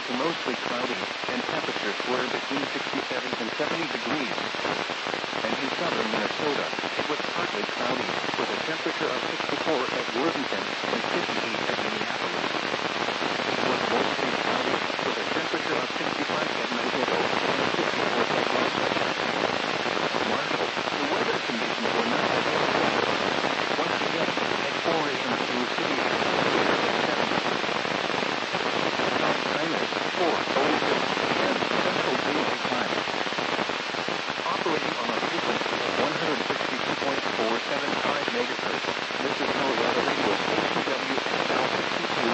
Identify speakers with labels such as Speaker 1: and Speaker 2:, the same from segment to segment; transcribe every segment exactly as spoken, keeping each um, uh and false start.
Speaker 1: to mostly cloudy, and temperatures were between sixty-seven and seventy degrees. And in southern Minnesota, it was partly cloudy, with a temperature of sixty-four at Worthington and fifty-eight at Minneapolis. It was mostly cloudy, with a temperature of sixty-five at Mankato and fifty-four at Rochester. Marshall, the weather conditions were not ideal. Once again, at four a m through city at seventy. Stop time is four oh six p m Central Daylight Time. Operating on a frequency of one hundred sixty-two point four seven five megahertz, this is Colorado Radio Station W S L sixty-two,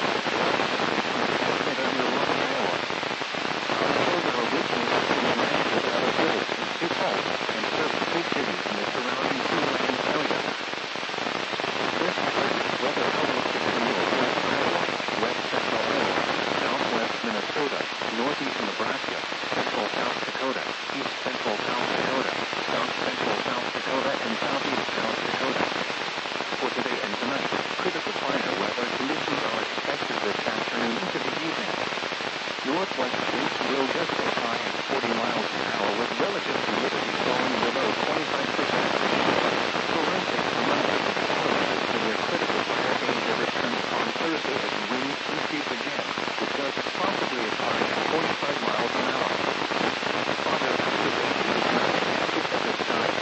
Speaker 1: near Rocky, Iowa. Our program originated in the land of the British in Sioux Falls and serves big cities in the surrounding Two Lions area. This is weather outlook for northwest Iowa, west central Iowa, southwest Minnesota, northeast Nebraska, central South Dakota, east central South Dakota, south central South Dakota, and southeast South Dakota. For today and tonight, critical fire weather conditions are expected this afternoon into the evening. Northwest winds will gust as high as forty miles per hour with relative humidity falling below twenty-five percent. Forensic monitoring telemeters severe critical fire danger returns on Thursday as winds increase again, with gusts possibly as high as forty-five miles an hour. Father activation is not expected at this time.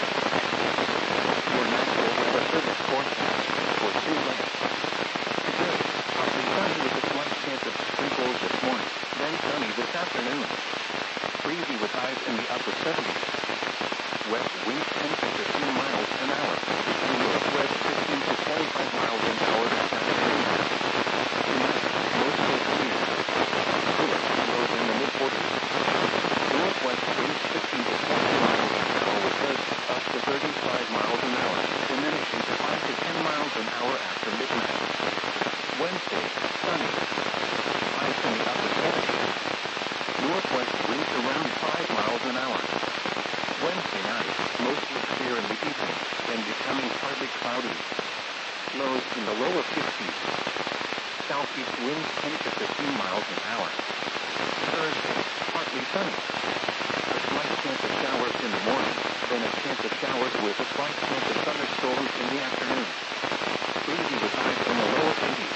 Speaker 1: Your National Weather Service forecast for Sioux Lake. Today, partly sunny with a slight chance of sprinkles this morning, then sunny this afternoon. Breezy with highs in the upper seventies. West winds ten to fifteen miles an hour, between northwest fifteen to twenty-five miles an hour this afternoon. Tonight, mostly clear. Cooler, lows in the mid-forties. Northwest winds fifteen to twenty miles an hour with gusts up to thirty-five miles an hour, diminishing to five to ten miles an hour after midnight. Wednesday, sunny. Highs in the upper seventies. Northwest winds around five miles an hour. Wednesday night, mostly clear in the evening, then becoming partly cloudy. Lows in the lower fifties. Southeast winds ten to fifteen miles an hour. Thursday, partly sunny. A slight chance of showers in the morning, then a chance of showers with a slight chance of thunderstorms in the afternoon. Breezy with highs in the lower eighties.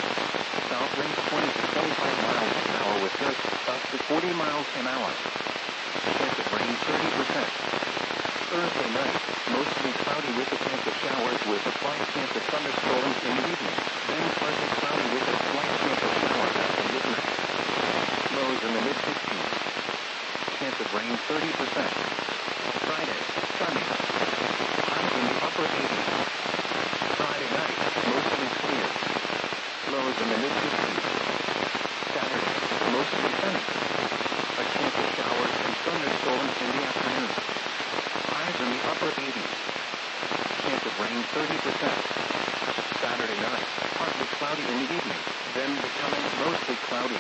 Speaker 1: South winds twenty to twenty-five miles an hour with gusts up to forty miles an hour. Chance of rain thirty percent. Thursday night, mostly cloudy with a chance of showers with a slight chance of thunderstorms in the evening, then partly cloudy with a slight chance of showers after midnight. Lows in the mid-sixties. Chance of rain thirty percent. Friday, sunny. Highs in the upper eighties. Friday night, mostly clear. Lows in the mid-sixties. Saturday, mostly sunny. A chance of showers and thunderstorms in the afternoon. Highs in the upper eighties. Chance of rain thirty percent. Saturday night, partly cloudy in the evening, then becoming mostly cloudy.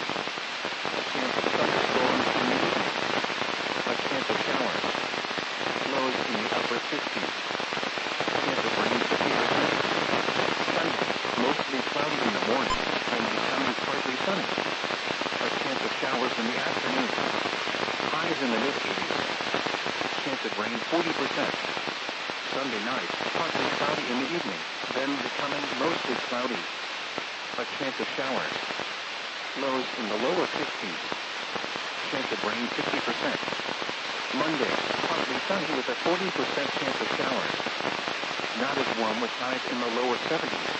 Speaker 1: A chance of thunderstorms in the evening. A chance of showers. Lows in the upper fifties. Chance of rain fifty percent. Sunday, mostly cloudy in the morning, then becoming partly sunny. A chance of showers in the afternoon. Highs in the mid-eighties. Chance of rain forty percent. Sunday night, partly cloudy in the evening, then becoming mostly cloudy. A chance of showers. Lows in the lower fifties. Chance of rain fifty percent. Monday, partly sunny with a forty percent chance of showers. Not as warm with highs in the lower seventies.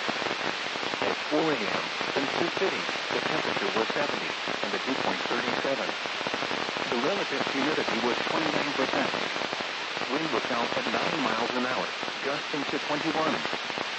Speaker 1: At four a m in Sioux City, the temperature was seventy, and the dew point thirty-seven. The relative humidity was twenty-nine percent. Wind was out at nine miles an hour, gusting to twenty-one.